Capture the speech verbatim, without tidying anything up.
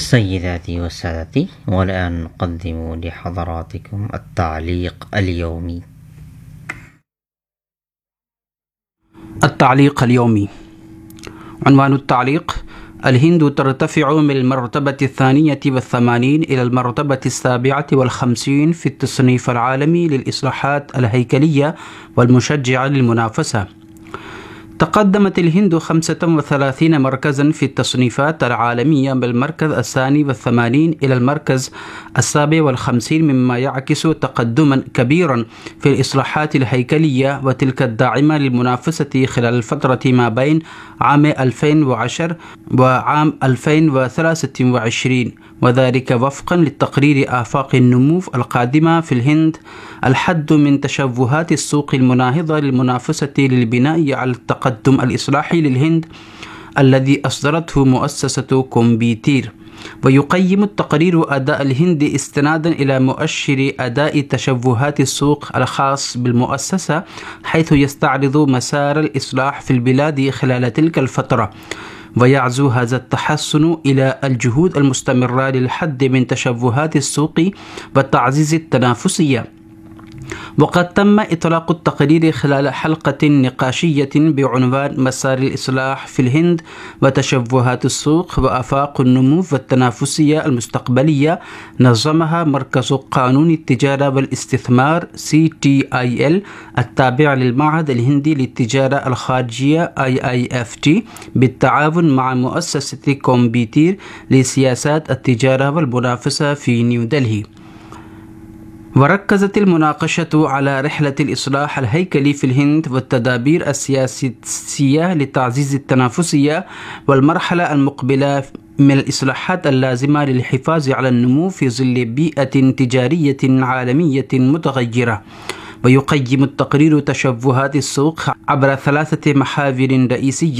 سيداتي وسادتي، والآن نقدم لحضراتكم التعليق اليومي. التعليق اليومي. عنوان التعليق: الهند ترتفع من المرتبة الثانية والثمانين إلى المرتبة السابعة والخمسين في التصنيف العالمي للإصلاحات الهيكلية والمشجعة للمنافسة. تقدمت الهند خمسة وثلاثين مركزا في التصنيفات العالمية بالمركز الثاني والثمانين إلى المركز السابع والخمسين، مما يعكس تقدما كبيرا في الإصلاحات الهيكلية وتلك الداعمة للمنافسة خلال الفترة ما بين عام ألفين وعشرة وعام ألفين وثلاثة وعشرين، وذلك وفقا للتقرير آفاق النمو القادمة في الهند، الحد من تشوهات السوق المناهضة للمنافسة للبناء على التقدم الإصلاحي للهند الذي أصدرته مؤسسة كومبيتير. ويقيم التقرير أداء الهند استنادا إلى مؤشر أداء تشوهات السوق الخاص بالمؤسسة، حيث يستعرض مسار الإصلاح في البلاد خلال تلك الفترة، ويعزو هذا التحسن إلى الجهود المستمرة للحد من تشوهات السوق وتعزيز التنافسية. وقد تم إطلاق التقرير خلال حلقة نقاشية بعنوان مسار الإصلاح في الهند وتشوهات السوق وآفاق النمو والتنافسية المستقبلية، نظمها مركز قانون التجارة والاستثمار سي تي آي إل التابع للمعهد الهندي للتجارة الخارجية آي آي إف تي بالتعاون مع مؤسسة كومبيتير لسياسات التجارة والمنافسة في نيودلهي. وركزت المناقشة على رحلة الإصلاح الهيكلي في الهند والتدابير السياسية لتعزيز التنافسية والمرحلة المقبلة من الإصلاحات اللازمة للحفاظ على النمو في ظل بيئة تجارية عالمية متغيرة. ويقيم التقرير تشوهات السوق عبر ثلاثة محاور رئيسية